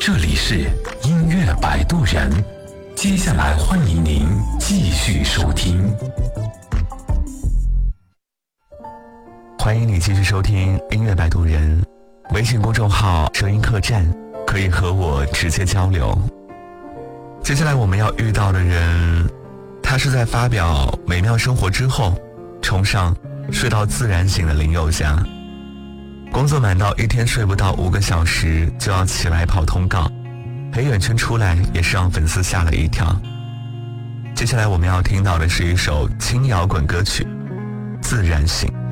这里是音乐摆渡人，接下来欢迎您继续收听。 欢迎你继续收听音乐摆渡人，微信公众号声音客栈，可以和我直接交流。接下来我们要遇到的人，他是在发表美妙生活之后崇尚睡到自然醒的林宥嘉。工作满到一天睡不到5个小时就要起来跑通告，黑眼圈出来也是让粉丝吓了一跳。接下来我们要听到的是一首轻摇滚歌曲《自然醒》。